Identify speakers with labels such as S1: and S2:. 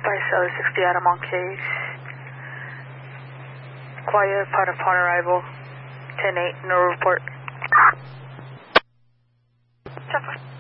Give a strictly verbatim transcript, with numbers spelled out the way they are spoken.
S1: Flight seven sixty Adam on case. Quiet, part upon arrival. ten eight, no report. Chopper.